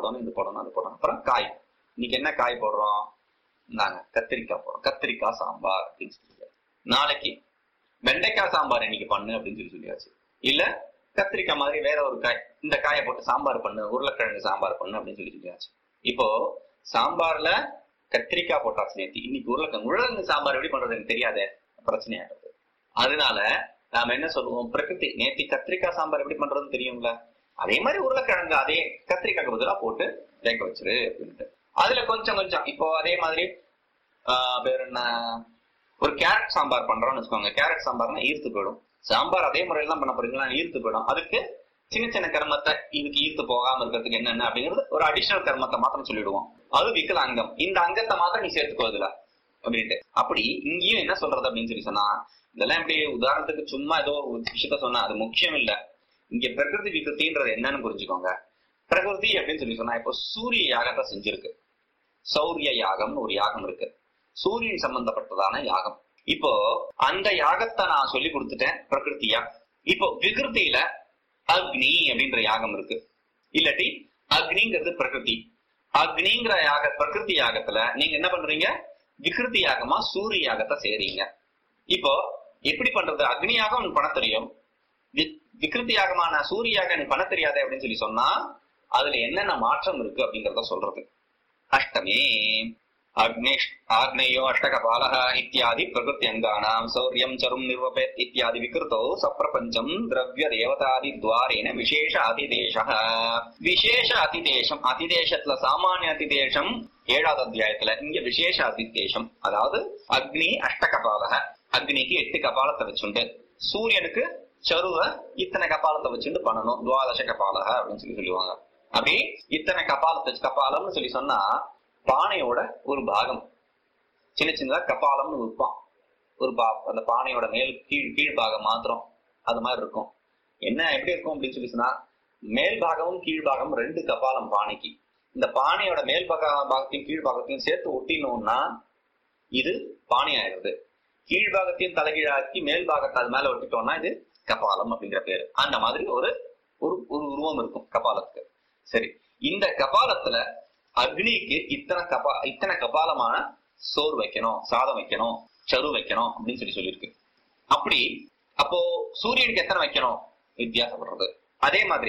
போடணும், இது போடணும், அது போடணும். அப்புறம் காய். இன்னைக்கு என்ன காய் போடுறோம்? நாங்க கத்திரிக்காய் போடுறோம். கத்திரிக்காய் சாம்பார் அப்படின்னு சொல்லி. நாளைக்கு வெண்டைக்காய் சாம்பார் இன்னைக்கு பண்ணு அப்படின்னு சொல்லியாச்சு. இல்ல கத்திரிக்காய் மாதிரி வேற ஒரு காய், இந்த காயை போட்டு சாம்பார் பண்ணு, உருளைக்கிழங்கு சாம்பார் பண்ணு அப்படின்னு சொல்லியாச்சு. இப்போ சாம்பார்ல கத்திரிக்காய் போட்டாச்சு நேற்று, இன்னைக்கு உருளைக்கிழங்கு சாம்பார் எப்படி பண்றது எனக்கு தெரியாதே, பிரச்சனையாகிறது. அதனால நாம என்ன சொல்லுவோம், பிரகிருதி நேற்று கத்திரிக்காய் சாம்பார் எப்படி பண்றதுன்னு தெரியும்ல, அதே மாதிரி உருளைக்கிழங்கு அதே கத்திரிக்காய்க்கு பதிலா போட்டு வேக வச்சிரு அப்படின்ட்டு. அதுல கொஞ்சம் கொஞ்சம் இப்போ அதே மாதிரி வேற என்ன, ஒரு கேரட் சாம்பார் பண்றோம்னு வச்சுக்கோங்க. கேரட் சாம்பார்னா ஈர்த்து போயிடும். சாம்பார் அதே முறையில தான் பண்ண போறீங்களா, ஈர்த்து போயிடும். அதுக்கு சின்ன சின்ன கர்மத்தை, இதுக்கு ஈர்த்து போகாம இருக்கிறதுக்கு என்னென்ன அப்படிங்கிறது ஒரு அடிஷனல் கர்மத்தை மாத்திரம் சொல்லிடுவோம். அது விக்கலாங்கம். இந்த அங்கத்தை மாத்திரம் நீ சேர்த்துக்கோதுல அப்படின்ட்டு. அப்படி இங்கேயும் என்ன சொல்றது அப்படின்னு சொல்லி சொன்னா, இதெல்லாம் எப்படி உதாரணத்துக்கு சும்மா ஏதோ ஒரு விஷயத்த சொன்னா அது முக்கியம் இல்ல. இங்க பிரகிருதி விகிருத்தின்றது என்னன்னு புரிஞ்சுக்கோங்க. பிரகிருதி அப்படின்னு சொல்லி சொன்னா, இப்போ சூரிய யாகத்தை செஞ்சிருக்கு. சௌரிய யாகம்னு ஒரு யாகம் இருக்கு, சூரியன் சம்பந்தப்பட்டதான யாகம். இப்போ அந்த யாகத்தை நான் சொல்லி கொடுத்துட்டேன் பிரகிருத்தியா. இப்போ விகிருத்தியில அக்னி அப்படின்ற யாகம் இருக்கு, இல்லாட்டி அக்னிங்கிறது பிரகிருதி. அக்னிங்கிற பிரகிருதி யாகத்துல நீங்க என்ன பண்றீங்க, விகிருதி யாகமா சூரிய யாகத்தை செய்றீங்க. இப்போ எப்படி பண்றது, அக்னி யாகம் உனக்கு பண்ண தெரியும், விகிருதி யாகமான சூரிய யாகம் எனக்கு பண்ண தெரியாது அப்படின்னு சொல்லி சொன்னா அதுல என்னென்ன மாற்றம் இருக்கு அப்படிங்கறத சொல்றது. அஷ்டமே ஆக்னேயோ அஷ்டகபாலः இத்தியாதி பிரகிருதி அங்கானாம் சௌரியம் சரும் நிர்வபேத் இத்தியாதி விகிருதோ சப்ரபஞ்சம் திரவிய தேவதாதி துவாரேன விசேஷ அதிதேசः. விசேஷ அதிதேசம், அதிதேசத்துல சாமானிய அதிதேசம் 7வது அத்தியாயத்துல, இங்க விசேஷ அதிதேசம். அதாவது அக்னி அஷ்டகபாலः, அக்னிக்கு 8 கபாலத்தை வச்சுண்டு, சூரியனுக்கு சருவ இத்தனை கபாலத்தை வச்சுட்டு பண்ணணும், துவாதச கபாலः அப்படின்னு சொல்லுவாங்க. அப்படி இத்தனை கபாலம்னு சொல்லி சொன்னா பானையோட ஒரு பாகம், சின்ன சின்னதா கபாலம்னு விற்பான் ஒரு அந்த பானையோட கீழ் பாகம் மாத்திரம் அது மாதிரி இருக்கும். என்ன எப்படி இருக்கும் அப்படின்னு சொல்லி சொன்னா, மேல் பாகமும் கீழ் பாகமும் 2 கபாலம் பானைக்கு. இந்த பானையோட மேல் பாகத்தையும் கீழ் பாகத்தையும் சேர்த்து ஒட்டினோம்னா இது பானை ஆயிடுது. கீழ் பாகத்தையும் தலைகீழாக்கி மேல் பாகத்தை அது மேல ஒட்டிட்டோம்னா இது கபாலம் அப்படிங்கிற பேரு. அந்த மாதிரி ஒரு உருவம் இருக்கும் கபாலத்துக்கு. சரி, இந்த கபாலத்துல அக்னிக்கு இத்தனை கபாலமான சோறு வைக்கணும், சாதம் வைக்கணும், சரு வைக்கணும் அப்படின்னு சொல்லியிருக்கு. அப்படி அப்போ சூரியனுக்கு எத்தனை வைக்கணும் வித்தியாசப்படுறது. அதே மாதிரி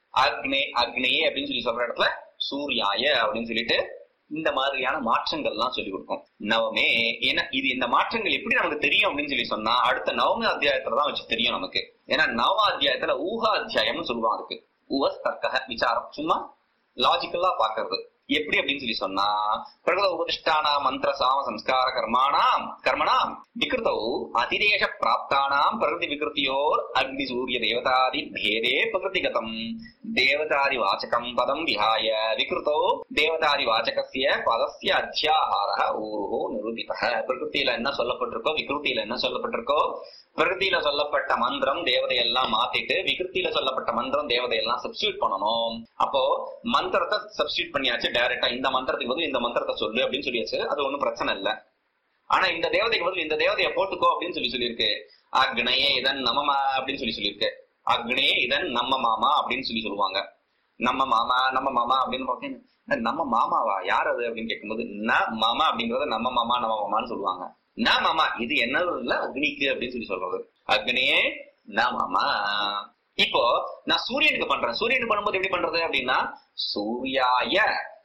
அக்னியே அப்படின்னு சொல்லி சொல்ற இடத்துல சூர்யாய அப்படின்னு சொல்லிட்டு இந்த மாதிரியான மாற்றங்கள் எல்லாம் சொல்லிக் கொடுக்கும். நவமே ஏன்னா இது இந்த மாற்றங்கள் எப்படி நமக்கு தெரியும் அப்படின்னு சொல்லி சொன்னா அடுத்த நவம அத்தியாயத்துலதான் வச்சு தெரியும் நமக்கு. ஏன்னா நவம அத்தியாயத்துல ஊகா அத்தியாயம்னு சொல்லுவாங்க. அதுக்கு ஊஹஸ் தர்க்க விசாரம், சும்மா லாஜிக்கலா பாக்குறது. எப்படி அப்படின்னு சொல்லி சொன்னா, பிரகிருத உபதிஷ்டானா மந்திர சாம சம்ஸ்கார கர்மணாம் விகிருதௌ அதிதேச பிராப்தானாம் பிரகிருதி விகிருத்தியோர் அக்னி சூரிய தேவதாதி பேதே பிரகிருதிகதம் தேவதாதி வாச்சகம் பதம் விஹாய விகிருதோ தேவதாதி வாச்சகஸ்ய பதஸ்ய அத்தியாஹாரஹ ஊருஹோ நிரூபிதஹ. பிரகிருத்தியில என்ன சொல்லப்பட்டிருக்கோ, விகிருத்தியில என்ன சொல்லப்பட்டிருக்கோ, பிரகிருதியில சொல்லப்பட்ட மந்திரம் தேவதையெல்லாம் மாத்திட்டு விகிருத்தியில சொல்லப்பட்ட மந்திரம் தேவதையெல்லாம் சப்ஸ்டியூட் பண்ணணும். அப்போ மந்திரத்தை சப்ஸ்டியூட் பண்ணியாச்சு டைரக்டா, இந்த மந்திரத்துக்கு பதில் இந்த மந்திரத்தை சொல்லு அப்படின்னு சொல்லியாச்சு, அது ஒண்ணும் பிரச்சனை இல்லை. ஆனா இந்த தேவதைக்கு பதில் இந்த தேவதையை போட்டுக்கோ அப்படின்னு சொல்லியிருக்கு. அக்னயே இதன் நமமா அப்படின்னு சொல்லியிருக்கு. அக்னயே இதன் நம்ம மாமா அப்படின்னு சொல்லுவாங்க. நம்ம மாமா அப்படின்னு பார்த்தீங்கன்னா நம்ம மாமாவா யார் அது அப்படின்னு கேட்கும்போது ந மாமா அப்படிங்கறத நம்ம மாமான்னு சொல்லுவாங்க. ந மாமா இது என்னது இல்ல அக்னிக்கு அப்படின்னு சொல்றது. அக்னியே ந மாமா. இப்போ நான் சூரியனுக்கு பண்றேன். சூரியனுக்கு பண்ணும்போது எப்படி பண்றது அப்படின்னா, சூர்யாய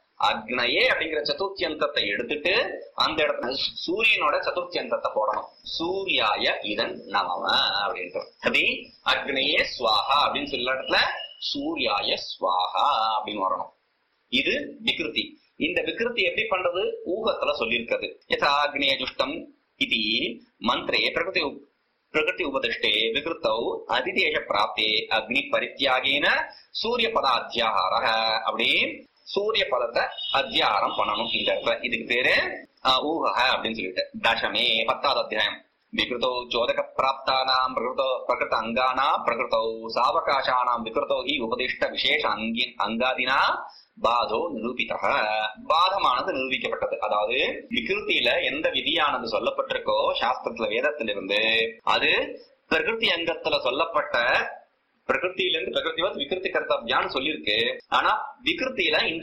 அக்னயே அப்படிங்கிற சதுர்த்தியந்தத்தை எடுத்துட்டு அந்த இடத்துல சூரியனோட சதுர்த்தியந்தத்தை போடணும். சூர்யாய இதன் நமம அப்படின்ட்டு. அது அக்னயே ஸ்வாஹா அப்படின்னு சொல்ல இடத்துல சூர்யாய ஸ்வாஹா அப்படின்னு வரணும். இது விகிருதி. இந்த விகிருதி எப்படி பண்றது ஊகத்துல சொல்லியிருக்கிறது. யதா அக்னேய ஜுஷ்டம் இது மந்திரே பிரகிருதி உபதிஷ்டே விகிருத்தௌ அதிதேச பிராப்தே அக்னி பரித்தியாகேன சூரிய பத அத்தியாகார. அப்படி சூரிய பதத்தை அத்தியாரம் பண்ணணும் இந்த இடத்துல. இதுக்கு பேரு ஊக அப்படின்னு சொல்லிட்டு. தசமே 10வது அத்தியாயம். விகிருத்தோ சோதக பிராப்தானாம் பிரகிருத அங்கானா பிரகிருத்தௌ சாவகாசானாம் விகிருத்தோ ஹி உபதிஷ்ட விசேஷ அங்காதினா பாதோ நிரூபிதா. பாதமானது நிரூபிக்கப்பட்டது. அதாவது விகிருத்தியில எந்த விதியானது சொல்லப்பட்டிருக்கோ சாஸ்திரத்துல வேதத்திலிருந்து அது பிரகிருதி அங்கத்துல சொல்லப்பட்ட பிரகிருத்தியிலிருந்து பிரகிருதிவத் விகிருதி கர்த்தவ்யான்னு சொல்லியிருக்கு. ஆனா விகிருத்தியில இந்த